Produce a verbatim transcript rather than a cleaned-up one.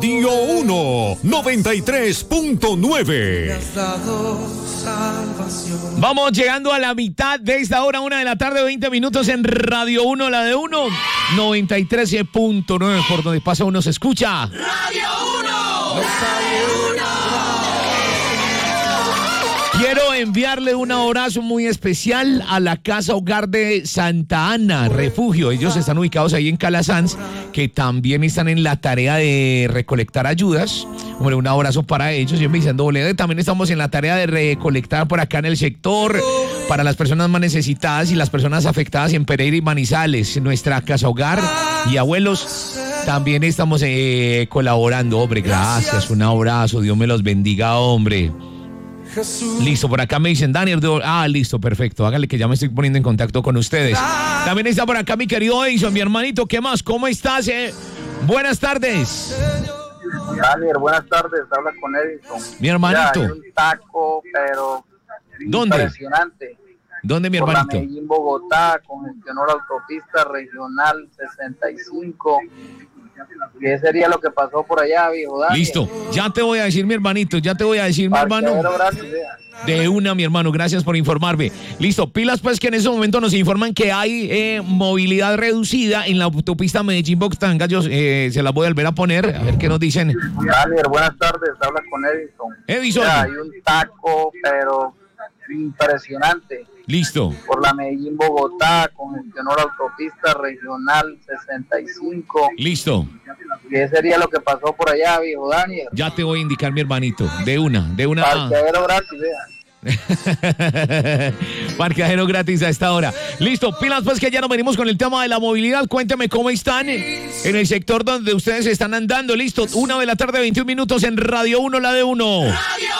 Radio uno, noventa y tres punto nueve. Vamos llegando a la mitad de esta hora, una de la tarde, veinte minutos en Radio uno, la de uno, noventa y tres punto nueve, por donde pasa uno se escucha. Radio uno. Radio uno. Quiero enviarle un abrazo muy especial a la Casa Hogar de Santa Ana, Refugio. Ellos están ubicados ahí en Calasanz, que también están en la tarea de recolectar ayudas. Hombre, un abrazo para ellos. Yo me diciendo, Bolede, también estamos en la tarea de recolectar por acá en el sector para las personas más necesitadas y las personas afectadas en Pereira y Manizales. Nuestra Casa Hogar y abuelos también estamos eh, colaborando. Hombre, gracias, un abrazo. Dios me los bendiga, hombre. Listo, por acá me dicen Daniel. Ah, listo, perfecto. Hágale que ya me estoy poniendo en contacto con ustedes. También está por acá mi querido Edison, mi hermanito. ¿Qué más? ¿Cómo estás? Eh? Buenas tardes. Daniel, buenas tardes. Habla con Edison. Mi hermanito. Mira, hay un taco, pero ¿dónde? Impresionante. ¿Dónde, mi por hermanito? La Medellín, Bogotá, congestionó la autopista regional sesenta y cinco. ¿Qué sería lo que pasó por allá, viejo Daniel? Listo, ya te voy a decir, mi hermanito, ya te voy a decir, mi hermano. De una, mi hermano, gracias por informarme. Listo, pilas pues que en ese momento nos informan que hay eh, movilidad reducida en la autopista Medellín-Bogotá. Yo eh, se las voy a volver a poner, a ver qué nos dicen. Daniel, buenas tardes, habla con Edison. Edison. Mira, hay un taco, pero impresionante. Listo. Por la Medellín, Bogotá, congestionó la autopista regional sesenta y cinco. Listo. ¿Qué sería lo que pasó por allá, viejo Daniel? Ya te voy a indicar, mi hermanito. De una, de una. Parqueadero gratis, vea. Parqueadero gratis a esta hora. Listo, pilas pues que ya nos venimos con el tema de la movilidad. Cuéntame cómo están en el sector donde ustedes están andando. Listo, una de la tarde, veintiún minutos en Radio uno, la de uno. Radio